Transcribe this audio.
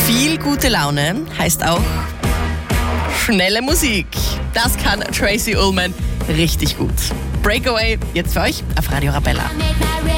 Viel gute Laune heißt auch schnelle Musik. Das kann Tracy Ullman richtig gut. Breakaway jetzt für euch auf Radio Arabella.